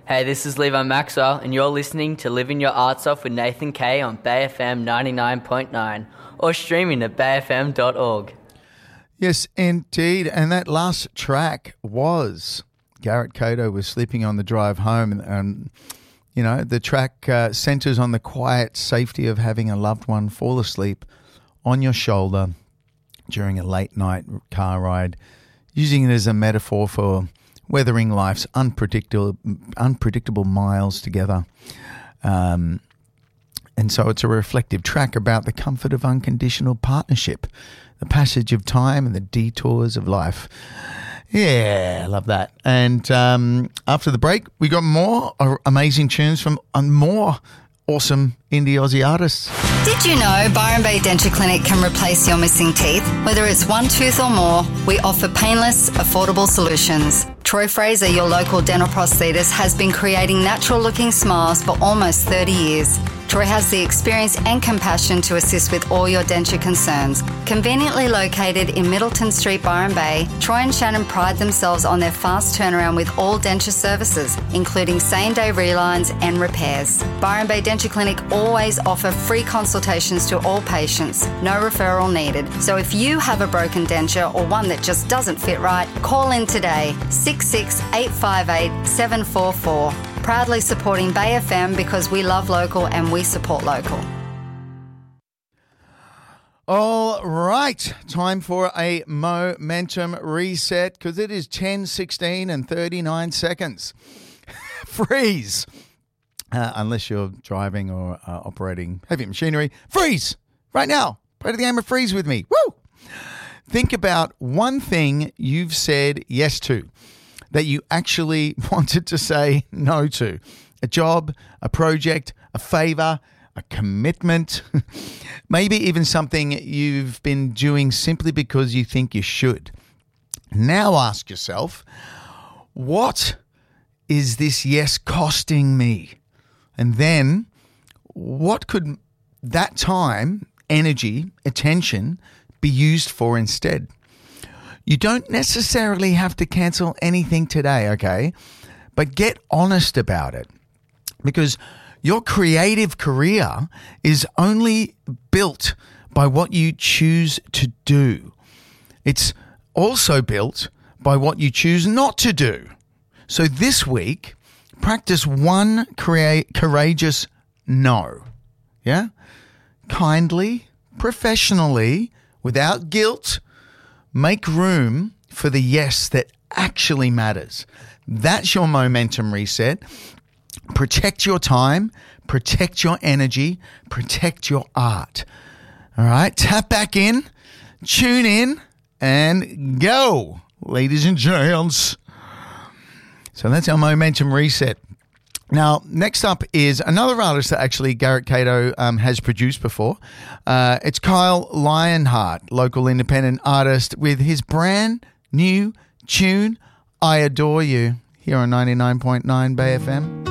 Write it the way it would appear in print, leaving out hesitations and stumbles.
Hey, this is Levi Maxwell, and you're listening to Living Your Arts Off with Nathan Kay on Bay FM 99.9 or streaming at bayfm.org. Yes, indeed. And that last track was Garrett Cato was sleeping on the drive home. And you know, the track centers on the quiet safety of having a loved one fall asleep on your shoulder during a late night car ride, using it as a metaphor for weathering life's unpredictable miles together. And so it's a reflective track about the comfort of unconditional partnership, the passage of time and the detours of life. Yeah, I love that. And after the break, we got more amazing tunes from more awesome indie Aussie artists. Did you know Byron Bay Denture Clinic can replace your missing teeth? Whether it's one tooth or more, we offer painless, affordable solutions. Troy Fraser, your local dental prosthetist, has been creating natural-looking smiles for almost 30 years. Troy has the experience and compassion to assist with all your denture concerns. Conveniently located in Middleton Street, Byron Bay, Troy and Shannon pride themselves on their fast turnaround with all denture services, including same-day relines and repairs. Byron Bay Denture Clinic always offer free consultations to all patients, no referral needed. So if you have a broken denture or one that just doesn't fit right, call in today, 858 744. Proudly supporting Bay FM because we love local and we support local. All right, time for a momentum reset because it is 10:16 and 39 seconds. Freeze. Unless you're driving or operating heavy machinery. Freeze! Right now. Play to the game of freeze with me. Woo! Think about one thing you've said yes to that you actually wanted to say no to. A job, a project, a favor, a commitment, maybe even something you've been doing simply because you think you should. Now ask yourself, what is this yes costing me? And then what could that time, energy, attention be used for instead? You don't necessarily have to cancel anything today, okay? But get honest about it because your creative career is only built by what you choose to do. It's also built by what you choose not to do. So this week, practice one courageous no. Yeah? Kindly, professionally, without guilt, make room for the yes that actually matters. That's your momentum reset. Protect your time, protect your energy, protect your art. All right, tap back in, tune in, and go, ladies and gents. So that's our momentum reset. Now, next up is another artist that actually Garrett Cato has produced before. It's Kyle Lionheart, local independent artist, with his brand new tune, I Adore You, here on 99.9 Bay FM.